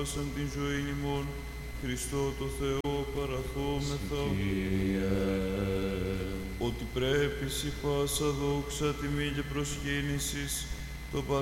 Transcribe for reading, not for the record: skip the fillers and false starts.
δώσαν την ζωή ημών, Χριστό το Θεό παραθόμεθα, ότι πρέπει σοι πάσα δόξα, τιμή και προσκύνησης, το